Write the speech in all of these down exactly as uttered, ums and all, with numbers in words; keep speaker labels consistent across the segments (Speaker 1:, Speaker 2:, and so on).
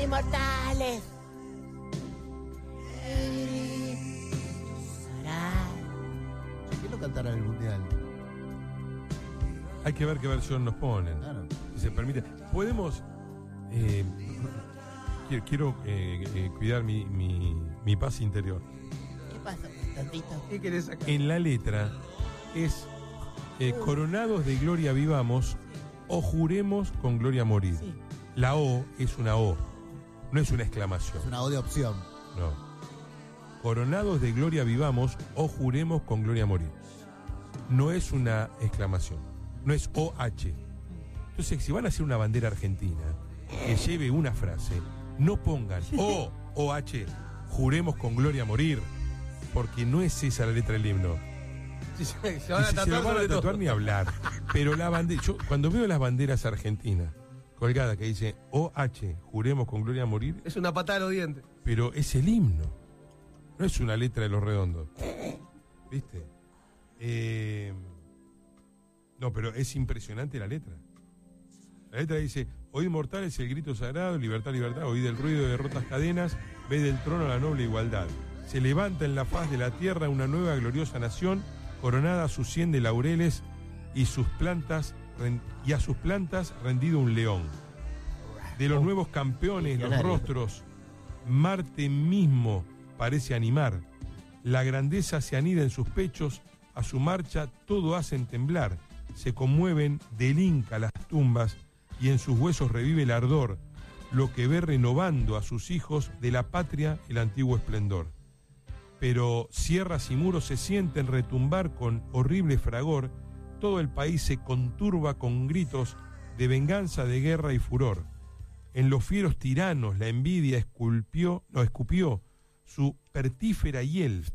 Speaker 1: inmortales.
Speaker 2: ¿Por qué no cantarán el mundial?
Speaker 3: Hay que ver qué versión nos ponen.
Speaker 2: Claro.
Speaker 3: Si se permite. Podemos. Eh, quiero quiero eh, eh, cuidar mi, mi, mi paz interior.
Speaker 1: ¿Qué pasó, tantito?
Speaker 4: ¿Qué querés sacar?
Speaker 3: En la letra es eh, coronados de gloria vivamos o juremos con gloria morir.
Speaker 1: Sí.
Speaker 3: La O es una O, no es una exclamación.
Speaker 2: Es una O de opción.
Speaker 3: No. Coronados de gloria vivamos o juremos con gloria morir. No es una exclamación, no es O H. Entonces, si van a hacer una bandera argentina que lleve una frase, no pongan O O H, juremos con gloria morir, porque no es esa la letra del himno.
Speaker 4: Sí, se, se
Speaker 3: Y
Speaker 4: van a
Speaker 3: si se
Speaker 4: tatuar
Speaker 3: lo van a
Speaker 4: sobre
Speaker 3: tatuar
Speaker 4: todo.
Speaker 3: ni hablar. Pero la bandera, yo cuando veo las banderas argentinas colgadas que dice O H, juremos con gloria morir,
Speaker 4: Es una patada a los dientes.
Speaker 3: pero es el himno, no es una letra de los redondos. ¿Viste? Eh, no, pero es impresionante la letra. La letra dice: oíd mortales el grito sagrado, libertad, libertad, oíd el ruido de rotas cadenas, ve del trono la noble igualdad. Se levanta en la faz de la tierra una nueva gloriosa nación, coronada a sus cien de laureles y sus plantas y a sus plantas rendido un león. De los nuevos campeones, los rostros, Marte mismo parece animar. La grandeza se anida en sus pechos, a su marcha todo hacen temblar. Se conmueven del Inca las tumbas y en sus huesos revive el ardor, lo que ve renovando a sus hijos de la patria el antiguo esplendor. Pero sierras y muros se sienten retumbar con horrible fragor, todo el país se conturba con gritos de venganza, de guerra y furor. En los fieros tiranos la envidia esculpió, no, escupió su pertífera hiel.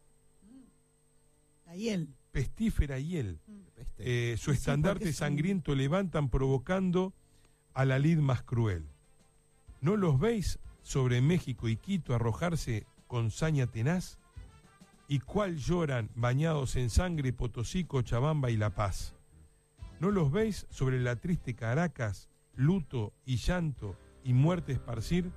Speaker 5: La hiel.
Speaker 3: Pestífera hiel.
Speaker 2: Este.
Speaker 3: Eh, su
Speaker 5: Sí,
Speaker 3: estandarte
Speaker 5: porque son-
Speaker 3: sangriento levantan provocando a la lid más cruel. ¿No los veis sobre México y Quito arrojarse con saña tenaz? ¿Y cuál lloran bañados en sangre Potosí, Cochabamba y La Paz? ¿No los veis sobre la triste Caracas, luto y llanto y muerte esparcir?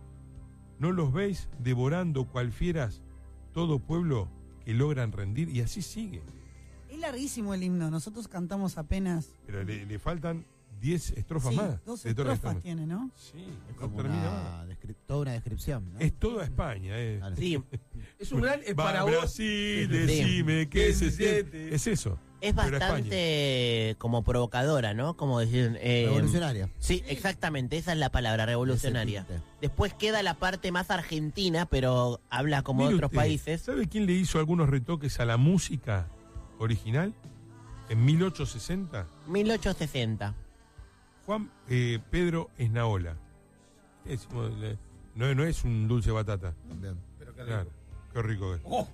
Speaker 3: ¿No los veis devorando cual fieras todo pueblo que logran rendir? Y así sigue.
Speaker 5: Es larguísimo el himno, nosotros cantamos apenas.
Speaker 3: Pero le, le faltan diez estrofas
Speaker 5: Sí,
Speaker 3: más.
Speaker 5: dos
Speaker 3: de todas las
Speaker 5: estrofas
Speaker 3: estamos-
Speaker 5: tiene, ¿no?
Speaker 3: Sí,
Speaker 2: Es
Speaker 3: no
Speaker 2: como
Speaker 3: termina
Speaker 2: una
Speaker 3: más.
Speaker 2: descri- toda una descripción, ¿no?
Speaker 3: Es toda España, eh.
Speaker 2: Claro.
Speaker 1: Sí,
Speaker 4: Es un gran. Es
Speaker 3: Va
Speaker 4: para
Speaker 3: a
Speaker 4: vos.
Speaker 3: Brasil, decime qué se siente. Es eso.
Speaker 1: es
Speaker 3: Pero España.
Speaker 1: bastante como provocadora, ¿no? Como decir... eh,
Speaker 2: Revolucionaria.
Speaker 1: Sí, exactamente, esa es la palabra, revolucionaria.
Speaker 2: Ese tinte.
Speaker 1: Después queda la parte más argentina, pero habla como de
Speaker 3: Mire
Speaker 1: otros
Speaker 3: usted,
Speaker 1: países.
Speaker 3: ¿Sabe quién le hizo algunos retoques a la música original? En mil ochocientos sesenta.
Speaker 1: mil ochocientos sesenta.
Speaker 3: Juan eh, Pedro Esnaola. Es, no, no es un dulce batata.
Speaker 2: También.
Speaker 4: Pero qué rico.
Speaker 3: Claro, qué rico que es.
Speaker 4: Oh,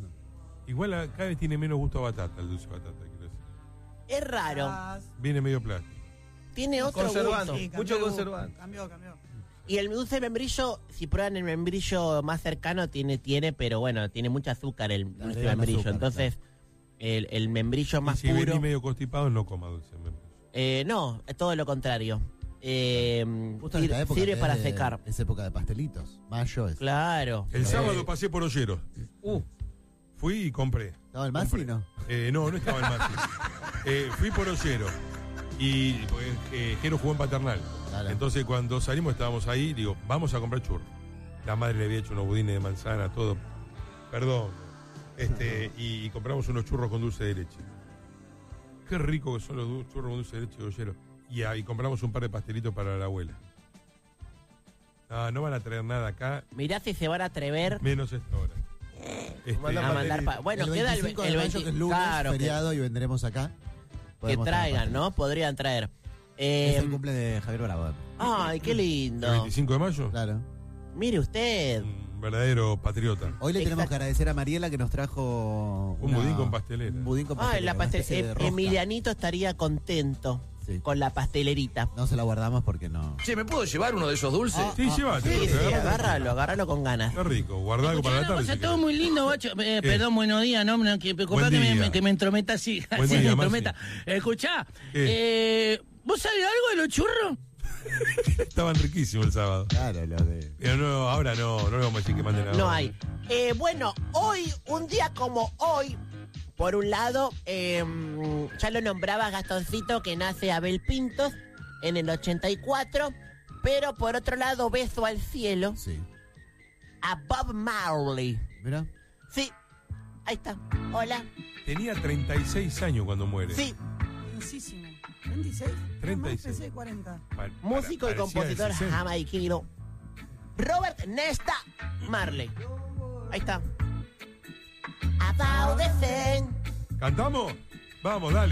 Speaker 3: Igual a- cada vez tiene menos gusto a batata el dulce batata. Quiero decir.
Speaker 1: Es raro,
Speaker 3: Viene medio plástico.
Speaker 1: tiene otro
Speaker 4: Conservante.
Speaker 1: gusto.
Speaker 5: Sí, cambió
Speaker 4: Mucho
Speaker 5: el gusto.
Speaker 4: conservante.
Speaker 5: Cambió, cambió.
Speaker 1: Y el dulce membrillo, si prueban el membrillo más cercano, tiene, tiene, pero bueno, tiene mucho azúcar el dulce
Speaker 2: agregan
Speaker 1: membrillo.
Speaker 2: azúcar,
Speaker 1: Entonces, el, el membrillo
Speaker 3: Y
Speaker 1: más
Speaker 3: si
Speaker 1: puro.
Speaker 3: venís medio constipado, no coma dulce. membrillo.
Speaker 1: Eh, no, es todo lo contrario. Eh,
Speaker 2: Justo en
Speaker 1: sir-
Speaker 2: esta época
Speaker 1: sirve
Speaker 2: que
Speaker 1: para
Speaker 2: es de-
Speaker 1: secar.
Speaker 2: Es época de pastelitos. Mayo es.
Speaker 1: Claro.
Speaker 3: El
Speaker 2: Eh.
Speaker 3: sábado pasé por Olleros.
Speaker 4: Uh,
Speaker 3: Fui y compré.
Speaker 2: ¿Estaba el Masi,
Speaker 3: Compré.
Speaker 2: no?
Speaker 3: Eh, no, no estaba el Masi. Eh, fui por Ollero. Y pues, eh, Jero jugó en Paternal.
Speaker 2: Claro.
Speaker 3: Entonces cuando salimos estábamos ahí, digo, vamos a comprar churros. La madre le había hecho unos budines de manzana, todo. Perdón. Este, y, y compramos unos churros con dulce de leche. Qué rico que son los du- churros con dulce de leche de Ollero. Y, ah, y compramos un par de pastelitos para la abuela. No, no van a traer nada acá,
Speaker 1: Mirá si se van a atrever
Speaker 3: menos esta hora. Este,
Speaker 4: Mandá
Speaker 1: a mandar.
Speaker 4: pastelito.
Speaker 1: pa- bueno,
Speaker 2: el
Speaker 1: queda el,
Speaker 2: veinticinco
Speaker 1: el
Speaker 2: de mayo,
Speaker 1: veinte
Speaker 2: que es lunes,
Speaker 1: claro, que-
Speaker 2: feriado, y vendremos acá.
Speaker 1: que,
Speaker 2: Podemos traer
Speaker 1: traigan,
Speaker 2: pastelitos.
Speaker 1: ¿no? Podrían traer.
Speaker 2: Es
Speaker 1: Eh,
Speaker 2: el cumple de Javier Bravo.
Speaker 1: ay, qué
Speaker 3: ¿El
Speaker 1: lindo.
Speaker 3: veinticinco de mayo?
Speaker 2: Claro.
Speaker 1: Mire usted.
Speaker 3: Un verdadero patriota.
Speaker 2: Hoy le tenemos
Speaker 1: Exacto.
Speaker 2: que agradecer a Mariela que nos trajo
Speaker 3: Un budín con pastelera.
Speaker 2: Un budín con
Speaker 1: Ay,
Speaker 2: pastelera.
Speaker 1: la
Speaker 2: una
Speaker 1: pastel.
Speaker 2: especie de
Speaker 1: eh,
Speaker 2: rosca.
Speaker 1: Emilianito estaría contento
Speaker 2: Sí.
Speaker 1: con la pastelerita.
Speaker 2: No se la guardamos porque no.
Speaker 6: Che, ¿me puedo llevar uno de esos dulces?
Speaker 2: Ah,
Speaker 3: Sí, llévate.
Speaker 1: Sí,
Speaker 3: porque
Speaker 1: sí,
Speaker 3: agarra-
Speaker 1: agárralo, agárralo con ganas.
Speaker 3: Está rico, guardá algo para la
Speaker 7: Escuchá
Speaker 3: tarde.
Speaker 7: una cosa,
Speaker 3: si
Speaker 7: todo
Speaker 3: querés.
Speaker 7: muy lindo, guacho. Eh, perdón, buenos días, no, no, que, disculpá
Speaker 3: Buen
Speaker 7: que me,
Speaker 3: día.
Speaker 7: que me entrometa así.
Speaker 3: Buen
Speaker 7: así
Speaker 3: día,
Speaker 7: me
Speaker 3: Masi.
Speaker 7: entrometa. Escuchá,
Speaker 3: ¿Qué?
Speaker 7: eh, ¿vos sabés algo de los churros?
Speaker 3: Estaban riquísimos el sábado.
Speaker 2: Claro, los de.
Speaker 3: Pero no, ahora no, no le vamos a decir que manden nada.
Speaker 1: No hay. Eh, bueno, hoy, un día como hoy, por un lado, eh, ya lo nombraba Gastoncito, que nace Abel Pintos en el ochenta y cuatro, pero por otro lado, beso al cielo
Speaker 2: Sí.
Speaker 1: a Bob Marley.
Speaker 2: Mira.
Speaker 1: Sí, ahí está. Hola.
Speaker 3: Tenía treinta y seis años cuando muere.
Speaker 1: Sí,
Speaker 5: Jovencísimo. ¿treinta y seis?
Speaker 3: treinta y
Speaker 5: Más,
Speaker 3: seis.
Speaker 5: pensé cuarenta.
Speaker 3: Pa-
Speaker 1: músico y
Speaker 3: parecía de
Speaker 1: compositor
Speaker 3: sesenta.
Speaker 1: jamaiquino. Robert Nesta Marley. Ahí está. About the thing.
Speaker 3: ¿Cantamos? Vamos, dale.